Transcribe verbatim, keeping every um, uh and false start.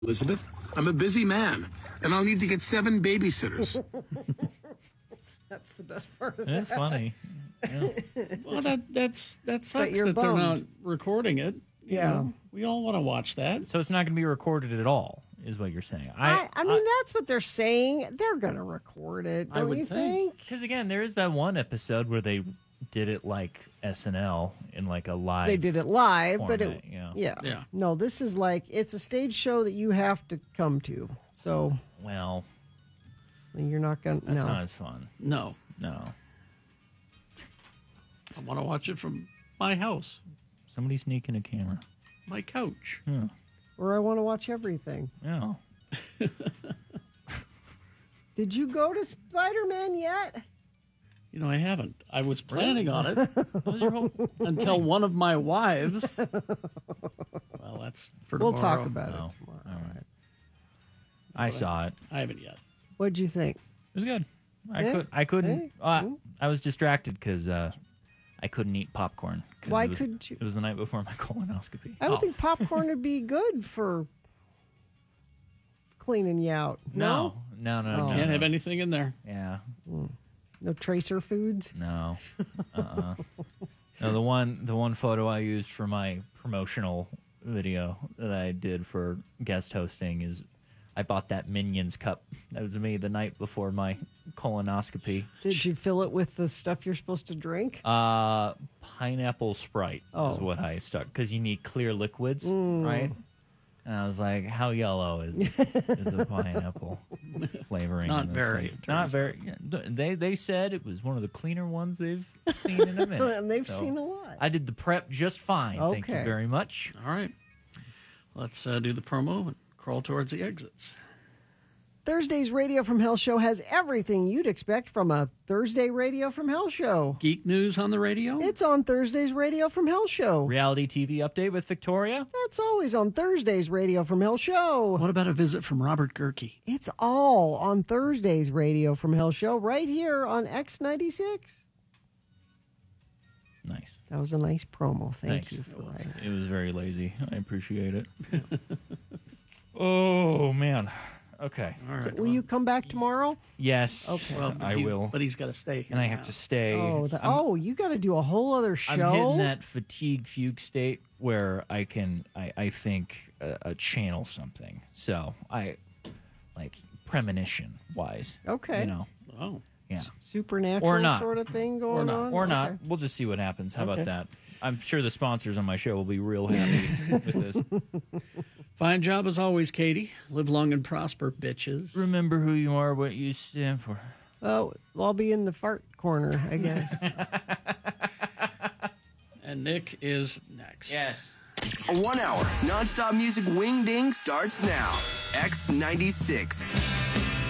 Elizabeth. I'm a busy man, and I'll need to get seven babysitters. That's the best part of It's that. funny. Yeah. Well, that that's that sucks you're that they're not bummed. recording it. You Yeah. know, we all want to watch that. So it's not going to be recorded at all, is what you're saying. I, I mean, that's what they're saying. They're going to record it, I don't would you think. think? Because, again, there is that one episode where they did it like S N L in like a live. They did it live, but it, format, yeah. yeah. Yeah. No, this is like, it's a stage show that you have to come to. So Well, you're not going to, that's no. not as fun. No, No. I want to watch it from my house, Somebody sneaking a camera. my couch. Yeah. Or I want to watch everything. Yeah. Did you go to Spider-Man yet? You know, I haven't. I was planning on it What was your whole... until one of my wives. Well, that's for We'll tomorrow. talk about No. it tomorrow. All right. I saw it. I haven't yet. What'd you think? It was good. I Yeah? could. I couldn't. Hey? Uh, Mm. I was distracted because uh, I couldn't eat popcorn. 'cause Why it was, couldn't you? It was the night before my colonoscopy. I would Oh. think popcorn would be good for cleaning you out. No, no, no, no. Oh. no, Can't no. have anything in there. Yeah. No tracer foods? No. Uh-uh. No, the one the one photo I used for my promotional video that I did for guest hosting is I bought that Minions cup. That was me the night before my colonoscopy. Did you fill it with the stuff you're supposed to drink? Uh, pineapple Sprite is Oh. what I stuck because you need clear liquids, right? And I was like, "How yellow is is the pineapple flavoring?" Not in this very, thing? it Not turns very. yeah, They they said it was one of the cleaner ones they've seen in a minute. And they've So seen a lot. I did the prep just fine. Thank you Okay. very much. All right. Let's uh, do the promo and crawl towards the exits. Thursday's Radio from Hell show has everything you'd expect from a Thursday Radio from Hell show. Geek news on the radio? It's on Thursday's Radio from Hell show. Reality T V update with Victoria. That's always on Thursday's Radio from Hell show. What about a visit from Robert Gerke? It's all on Thursday's Radio from Hell show right here on X ninety-six. Nice. That was a nice promo. Thank Thanks. you for that. It was very lazy. I appreciate it. Oh man. Okay. All right. Will you come back tomorrow? Yes. Okay. Well, but I he's- will. But he's got to stay here. And I have now. to stay. Oh, the, I'm- oh, you got to do a whole other show. I'm hitting that fatigue fugue state where I can, I, I think, uh, uh, channel something. So I, like, premonition wise. Okay. You know, Oh. yeah. Supernatural Or not. sort of thing going Or not. on? Or not. Okay. We'll just see what happens. How Okay. about that? I'm sure the sponsors on my show will be real happy with this. Fine job as always, Katie. Live long and prosper, bitches. Remember who you are, what you stand for. Oh, I'll be in the fart corner, I guess. And Nick is next. Yes. A one hour nonstop music wing ding starts now. X ninety-six.